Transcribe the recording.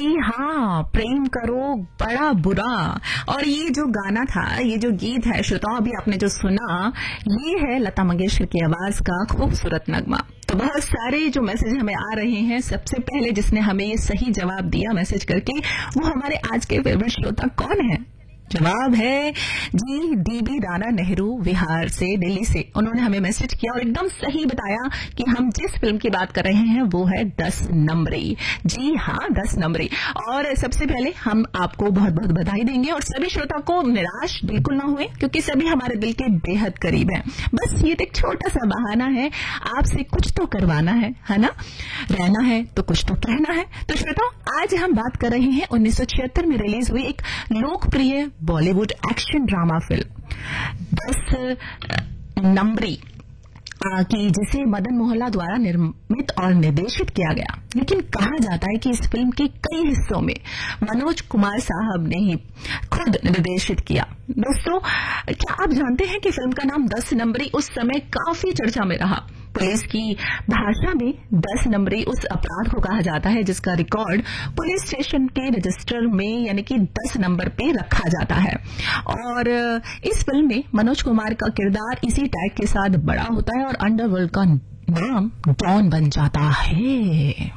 जी हाँ, प्रेम करो बड़ा बुरा। और ये जो गाना था, ये जो गीत है श्रोताओं, अभी आपने जो सुना, ये है लता मंगेशकर की आवाज का खूबसूरत नगमा। तो बहुत सारे जो मैसेज हमें आ रहे हैं, सबसे पहले जिसने हमें ये सही जवाब दिया मैसेज करके, वो हमारे आज के फेवरेट श्रोता कौन है? जवाब है जी डीबी राणा नेहरू, बिहार से, दिल्ली से। उन्होंने हमें मैसेज किया और एकदम सही बताया कि हम जिस फिल्म की बात कर रहे हैं वो है 10 नंबरी। जी हाँ, 10 नंबरी। और सबसे पहले हम आपको बहुत बहुत बधाई देंगे और सभी श्रोता को निराश बिल्कुल ना हुए, क्योंकि सभी हमारे दिल के बेहद करीब हैं। बस ये एक छोटा सा बहाना है, आपसे कुछ तो करवाना है ना? रहना है तो कुछ तो कहना है। तो श्रोताओ, आज हम बात कर रहे हैं 1976 में रिलीज हुई एक लोकप्रिय बॉलीवुड एक्शन ड्रामा फिल्म 10 नंबरी की, जिसे मदन मोहल्ला द्वारा निर्मित और निर्देशित किया गया। लेकिन कहा जाता है कि इस फिल्म के कई हिस्सों में मनोज कुमार साहब ने ही खुद निर्देशित किया। दोस्तों, क्या आप जानते हैं कि फिल्म का नाम 10 नंबरी उस समय काफी चर्चा में रहा। पुलिस की भाषा में 10 नंबरी उस अपराध को कहा जाता है जिसका रिकॉर्ड पुलिस स्टेशन के रजिस्टर में यानी कि 10 नंबर पे रखा जाता है। और इस फिल्म में मनोज कुमार का किरदार इसी टैग के साथ बड़ा होता है और अंडरवर्ल्ड का नाम डॉन बन जाता है।